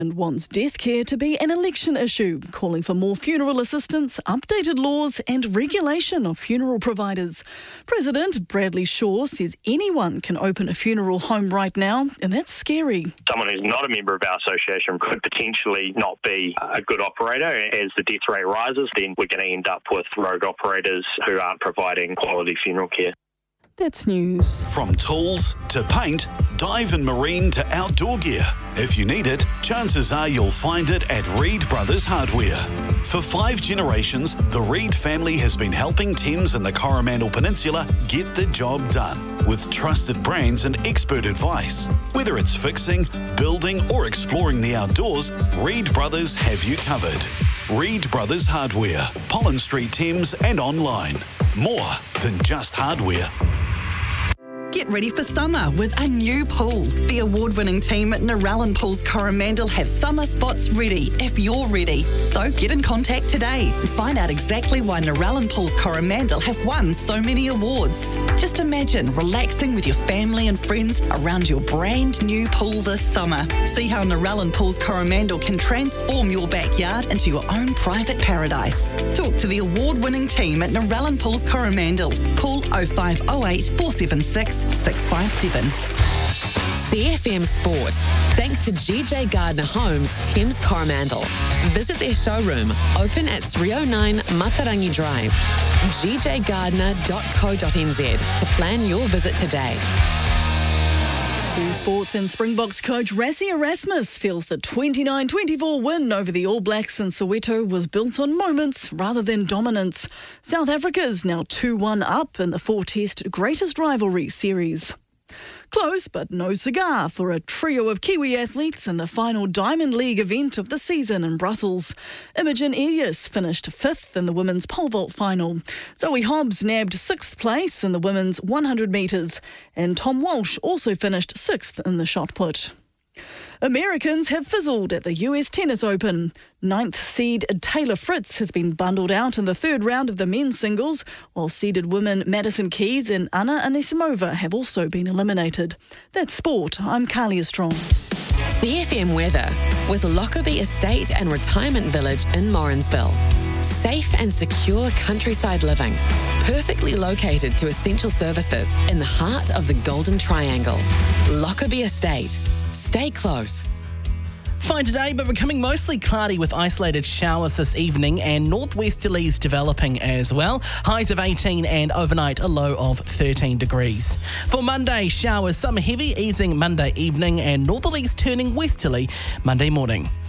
And wants death care to be an election issue, calling for more funeral assistance, updated laws and regulation of funeral providers. President Bradley Shaw says anyone can open a funeral home right now, and that's scary. Someone who's not a member of our association could potentially not be a good operator. As the death rate rises, then we're going to end up with rogue operators who aren't providing quality funeral care. That's news. From tools to paint, dive and marine to outdoor gear. If you need it, chances are you'll find it at Reed Brothers Hardware. For 5 generations, the Reed family has been helping Thames and the Coromandel Peninsula get the job done with trusted brands and expert advice. Whether it's fixing, building or exploring the outdoors, Reed Brothers have you covered. Reed Brothers Hardware, Pollen Street, Thames and online. More than just hardware. Get ready for summer with a new pool. The award-winning team at Narellan Pools Coromandel have summer spots ready if you're ready. So get in contact today and find out exactly why Narellan Pools Coromandel have won so many awards. Just imagine relaxing with your family and friends around your brand new pool this summer. See how Narellan Pools Coromandel can transform your backyard into your own private paradise. Talk to the award-winning team at Narellan Pools Coromandel. Call 0508 476 657. CFM Sport. Thanks to GJ Gardner Homes, Thames Coromandel. Visit their showroom, open at 309 Matarangi Drive. gjgardner.co.nz to plan your visit today. To sports, and Springboks coach Rassie Erasmus feels the 29-24 win over the All Blacks in Soweto was built on moments rather than dominance. South Africa is now 2-1 up in the 4-test greatest rivalry series. Close but no cigar for a trio of Kiwi athletes in the final Diamond League event of the season in Brussels. Imogen Elias finished 5th in the women's pole vault final. Zoe Hobbs nabbed 6th place in the women's 100 metres, and Tom Walsh also finished 6th in the shot put. Americans have fizzled at the US Tennis Open. 9th seed Taylor Fritz has been bundled out in the 3rd round of the men's singles, while seeded women Madison Keys and Anna Anisimova have also been eliminated. That's sport. I'm Carlia Strong. CFM weather with Lockerbie Estate and Retirement Village in Morrinsville. Safe and secure countryside living, perfectly located to essential services in the heart of the Golden Triangle. Lockerbie Estate. Stay close. Fine today, but becoming mostly cloudy with isolated showers this evening and northwesterlies developing as well. Highs of 18 and overnight a low of 13 degrees. For Monday, showers, some heavy easing Monday evening and northerlies turning westerly Monday morning.